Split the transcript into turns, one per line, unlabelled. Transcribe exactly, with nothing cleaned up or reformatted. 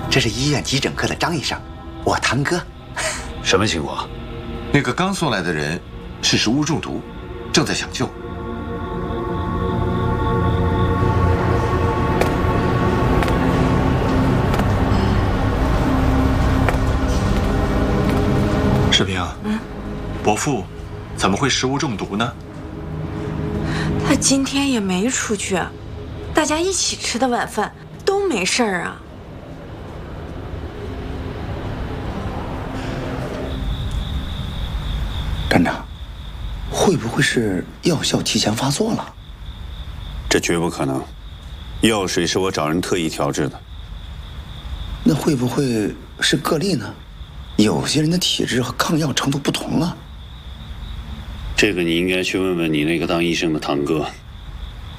这是医院急诊科的张医生，我堂哥。
什么情况？
那个刚送来的人是食物中毒，正在抢救。
世平，嗯，伯父怎么会食物中毒呢？
他今天也没出去，大家一起吃的晚饭，都没事儿啊。
站长，会不会是药效提前发作了？
这绝不可能，药水是我找人特意调制的。
那会不会是个例呢？有些人的体质和抗药程度不同啊。
这个你应该去问问你那个当医生的堂哥。